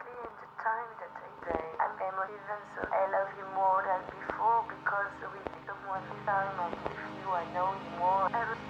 happy in the time that I'm emotive, and so I love you more than before because with someone this time I'm with you, I know you more.